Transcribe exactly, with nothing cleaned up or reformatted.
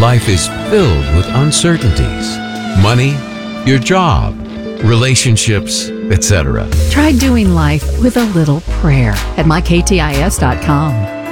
life is filled with uncertainties. Money, your job, relationships, et cetera. Try doing life with a little prayer at my k t i s dot com.